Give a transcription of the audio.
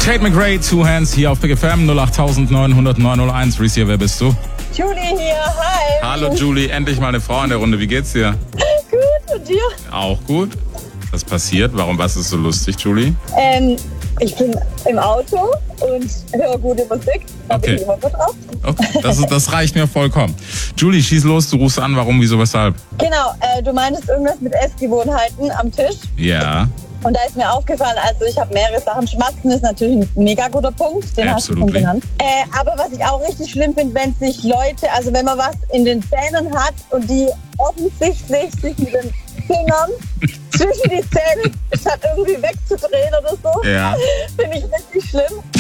Tate McRae, Two Hands, hier auf Big FM 08900 Reese hier, wer bist du? Julie hier, hi. Hallo Julie, endlich mal eine Frau in der Runde. Wie geht's dir? Gut, und dir? Auch gut. Was passiert? Was ist so lustig, Julie? Ich bin im Auto und höre gute Musik. Okay. Ich drauf. Okay, das reicht mir vollkommen. Julie, schieß los, du rufst an, warum, wieso, weshalb? Genau, du meintest irgendwas mit Essgewohnheiten am Tisch. Ja. Und da ist mir aufgefallen, also ich habe mehrere Sachen. Schmatzen ist natürlich ein mega guter Punkt, den hast du schon genannt. Aber was ich auch richtig schlimm finde, wenn sich Leute, also wenn man was in den Zähnen hat und die offensichtlich sich mit den Fingern zwischen die Zähne statt irgendwie wegzudrehen oder so, Ja. finde ich richtig schlimm.